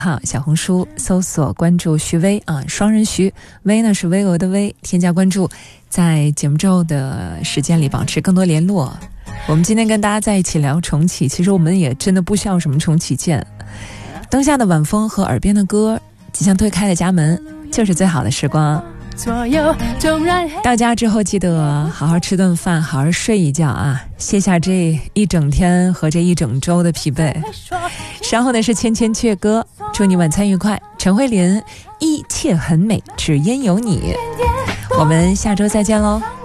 好，小红书搜索关注徐薇啊，双人徐，薇呢是巍峨的薇，添加关注，在节目之后的时间里保持更多联络。我们今天跟大家在一起聊重启，其实我们也真的不需要什么重启键，灯下的晚风和耳边的歌，即将推开的家门就是最好的时光。到家之后记得好好吃顿饭，好好睡一觉啊，卸下这一整天和这一整周的疲惫。稍后呢是千千阙歌，祝你晚餐愉快。陈慧琳，一切很美，只因有你。我们下周再见喽。